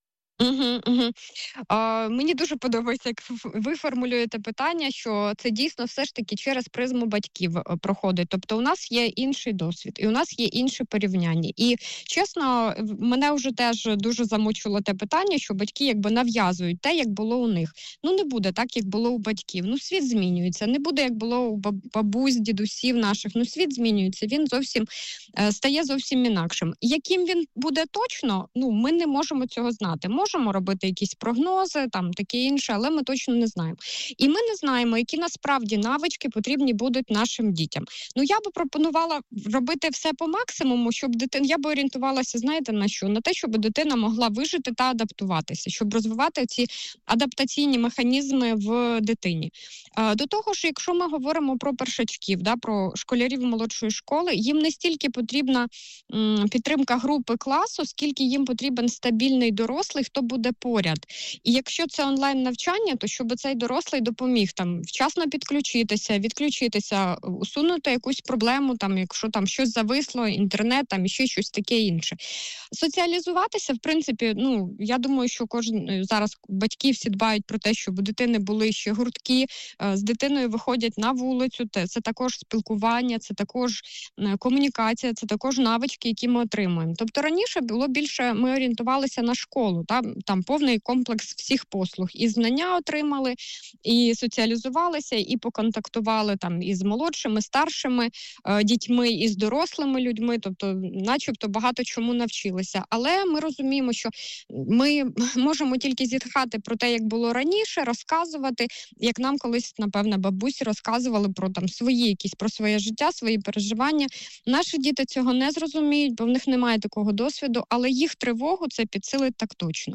Мені дуже подобається, як ви формулюєте питання, що це дійсно все ж таки через призму батьків проходить. Тобто у нас є інший досвід, і у нас є інше порівняння. І, чесно, мене вже теж дуже замучило те питання, що батьки якби нав'язують те, як було у них. Не буде так, як було у батьків. Світ змінюється. Не буде, як було у бабусь, дідусів наших. Світ змінюється. Він стає зовсім інакшим. Яким він буде точно, ми не можемо цього знати. Можемо робити якісь прогнози, таке інше, але ми точно не знаємо. І ми не знаємо, які насправді навички потрібні будуть нашим дітям. Я би пропонувала робити все по максимуму, щоб дитина, я би орієнтувалася, знаєте, на що? На те, щоб дитина могла вижити та адаптуватися, щоб розвивати ці адаптаційні механізми в дитині. До того ж, якщо ми говоримо про першачків, про школярів молодшої школи, їм не стільки потрібна підтримка групи класу, скільки їм потрібен стабільний дорослий, хто буде поряд. І якщо це онлайн-навчання, то щоб цей дорослий допоміг вчасно підключитися, відключитися, усунути якусь проблему, якщо щось зависло, інтернет, і ще щось таке інше. Соціалізуватися, в принципі, я думаю, що зараз батьки всі дбають про те, щоб у дитини були ще гуртки, з дитиною виходять на вулицю, це також спілкування, це також комунікація, це також навички, які ми отримуємо. Тобто раніше було більше, ми орієнтувалися на школу, там повний комплекс всіх послуг. І знання отримали, і соціалізувалися, і поконтактували із молодшими, старшими дітьми, і з дорослими людьми, тобто начебто багато чому навчилися. Але ми розуміємо, що ми можемо тільки зітхати про те, як було раніше, розказувати, як нам колись, напевно, бабусі розказували про про своє життя, свої переживання. Наші діти цього не зрозуміють, бо в них немає такого досвіду, але їх тривогу це підсилить так точно.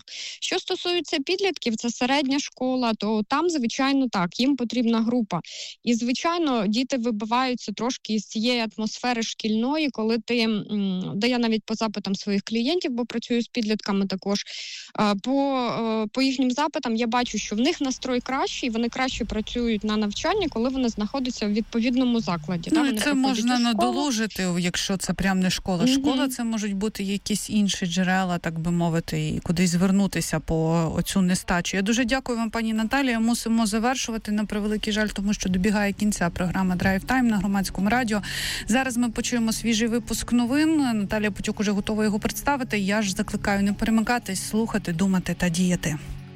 Що стосується підлітків, це середня школа, то там, звичайно, так, їм потрібна група. І, звичайно, діти вибиваються трошки із цієї атмосфери шкільної, коли де я навіть по запитам своїх клієнтів, бо працюю з підлітками також, по їхнім запитам я бачу, що в них настрой кращий, вони краще працюють на навчанні, коли вони знаходяться в відповідному закладі. Ну, і це можна надолужити, якщо це прям не школа. Школа – це можуть бути якісь інші джерела, так би мовити, і кудись звернутися по оцю нестачу. Я дуже дякую вам, пані Наталія. Мусимо завершувати, на превеликий жаль, тому що добігає кінця програма «Драйв Тайм» на Громадському радіо. Зараз ми почуємо свіжий випуск новин. Наталія Потюк уже готова його представити. Я ж закликаю не перемикатись, слухати, думати та діяти.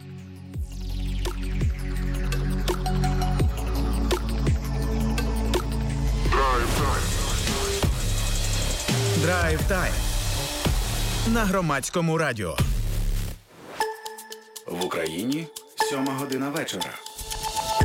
Драйв Тайм на Громадському радіо. В Україні 7 година вечора.